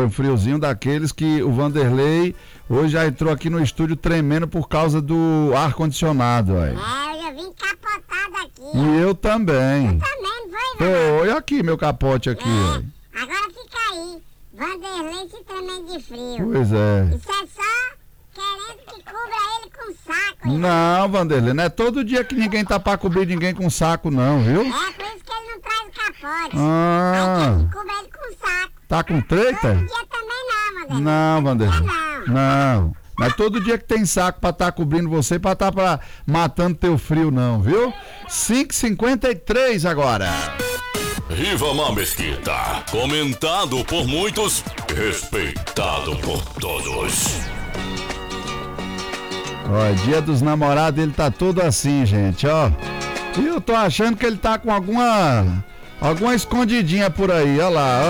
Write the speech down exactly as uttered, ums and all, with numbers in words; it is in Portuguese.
um friozinho daqueles que o Vanderlei hoje já entrou aqui no estúdio tremendo por causa do ar-condicionado. Aí. É, eu vim capotado aqui. E eu também. Eu também, não foi, não? Foi aqui, meu capote aqui. É, agora fica aí. Vanderlei se tremendo de frio. Pois é. Isso é só querendo que cubra ele com saco. Hein? Não, Vanderlei, não é todo dia que ninguém tá pra cobrir ninguém com saco, não, viu? É, por isso que ele não traz o capote. Ah. Aí quer que cubra ele com saco. Tá com treta? Todo dia também não, Vanderlei. Não, Vanderlei. Todo dia não. Não. Mas todo dia que tem saco pra estar tá cobrindo você, pra estar tá pra, matando teu frio, não, viu? cinco e cinquenta e três agora. Rivamar Mesquita, comentado por muitos, respeitado por todos. Ó, dia dos namorados ele tá todo assim, gente, ó. E eu tô achando que ele tá com alguma alguma escondidinha por aí, ó lá, ó.